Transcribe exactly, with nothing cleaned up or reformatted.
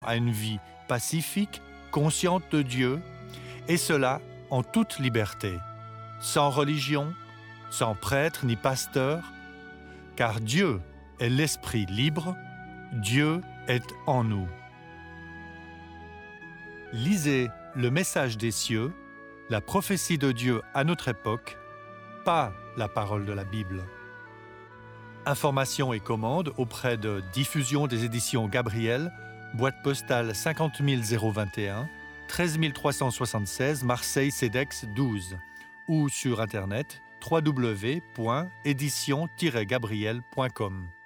à une vie pacifique, consciente de Dieu, et cela en toute liberté, sans religion, sans prêtre ni pasteur, car Dieu est l'esprit libre, Dieu est en nous. Lisez le message des cieux, la prophétie de Dieu à notre époque, pas la parole de la Bible. Informations et commandes auprès de Diffusion des éditions Gabriel, boîte postale cinquante mille vingt et un, treize trois cent soixante-seize, Marseille CEDEX douze, ou sur internet w w w point édition tiret gabriel point com.